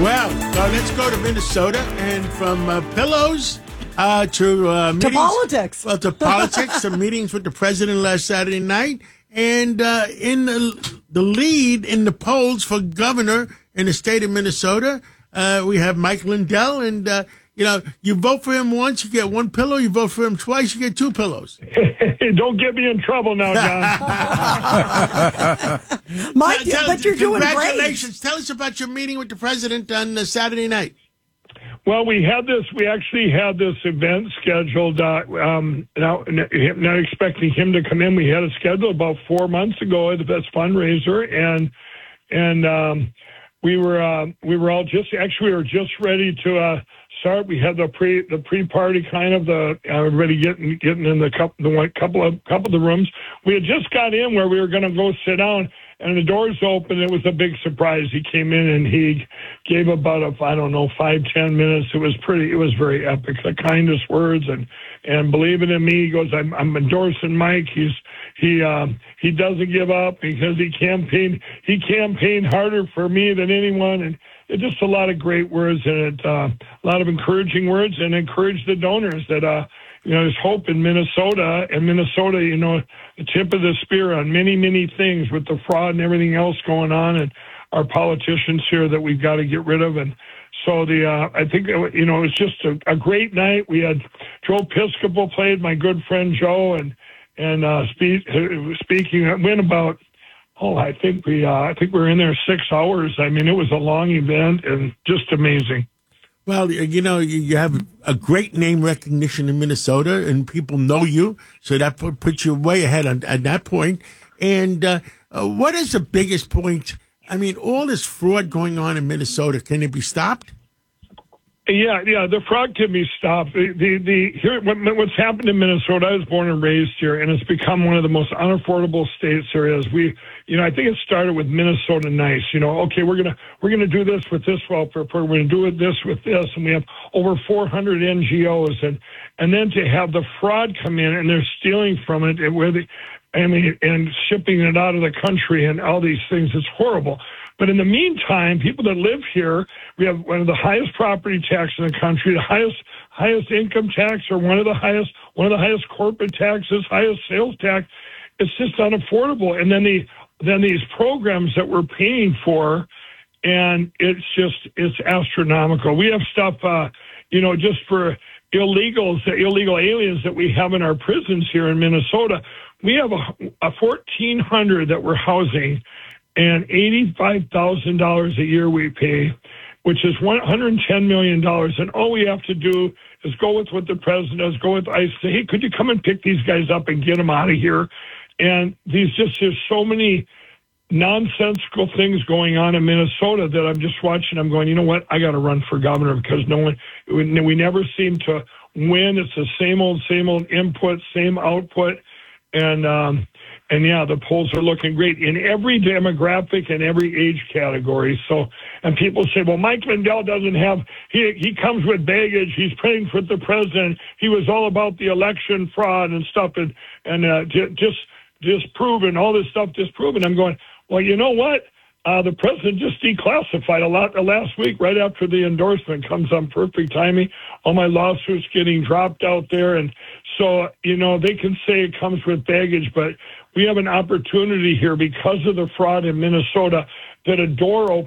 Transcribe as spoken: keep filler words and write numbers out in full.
Well, uh, let's go to Minnesota, and from uh, pillows uh, to uh, meetings, to politics. Well, to politics, to meetings with the president last Saturday night, and uh, in the, the lead in the polls for governor in the state of Minnesota, uh, we have Mike Lindell, and uh, you know, you vote for him once, you get one pillow. You vote for him twice, you get two pillows. Don't get me in trouble now, John. Mike, Tell- but you're doing great. Congratulations. Tell us about your meeting with the president on uh, Saturday night. Well, we had this. We actually had this event scheduled. Uh, um, now, not expecting him to come in. We had it scheduled about four months ago at the best fundraiser, and and um, we were uh, we were all just actually we were just ready to uh, start. We had the pre the pre party kind of the uh, everybody getting getting in the couple the one, couple of couple of the rooms. We had just got in where we were going to go sit down. And the doors opened. It was a big surprise. He came in and he gave about a, I don't know, five, ten minutes. It was pretty, it was very epic. The kindest words and, and believing in me. He goes, I'm, I'm endorsing Mike. He's, he, um, he doesn't give up because he campaigned, he campaigned harder for me than anyone. And it just a lot of great words and it, uh, a lot of encouraging words and encourage the donors that, uh, you know, there's hope in Minnesota, and Minnesota, you know, the tip of the spear on many, many things with the fraud and everything else going on, and our politicians here that we've got to get rid of. And so the, uh, I think, you know, it was just a, a great night. We had Joe Piscopo played, my good friend Joe, and and uh, speak, speaking, it went about, oh, I think we, uh, I think we were in there six hours. I mean, it was a long event and just amazing. Well, you know, you have a great name recognition in Minnesota, and people know you, so that put, puts you way ahead on, at that point. And uh, uh, what is the biggest point? I mean, all this fraud going on in Minnesota, can it be stopped? Yeah, yeah, the fraud can be stopped. The, the, the here, what, what's happened in Minnesota, I was born and raised here, and it's become one of the most unaffordable states there is. We, you know, I think it started with Minnesota Nice. You know, okay, we're gonna we're gonna do this with this welfare program, we're gonna do it this with this, and we have over four hundred N G Os, and and then to have the fraud come in and they're stealing from it, and where the, I mean, and shipping it out of the country and all these things, it's horrible. But in the meantime, people that live here, we have one of the highest property tax in the country, the highest highest income tax, or one of the highest one of the highest corporate taxes, highest sales tax. It's just unaffordable. And then the then these programs that we're paying for, and it's just it's astronomical. We have stuff, uh, you know, just for illegals, illegal aliens that we have in our prisons here in Minnesota. We have a, a fourteen hundred that we're housing. And eighty-five thousand dollars a year we pay, which is one hundred ten million dollars. And all we have to do is go with what the president does, go with ICE, say, hey, could you come and pick these guys up and get them out of here? And these just, there's so many nonsensical things going on in Minnesota that I'm just watching. I'm going, you know what? I got to run for governor because no one, we never seem to win. It's the same old, same old input, same output. And, um, And yeah, the polls are looking great in every demographic and every age category. So, and people say, well, Mike Lindell doesn't have, he he comes with baggage. He's praying for the president. He was all about the election fraud and stuff and, and uh, just disproven, all this stuff disproven. I'm going, well, you know what? Uh, the president just declassified a lot uh, last week, right after the endorsement comes on perfect timing. All my lawsuits getting dropped out there. And so, you know, they can say it comes with baggage, but we have an opportunity here because of the fraud in Minnesota that a door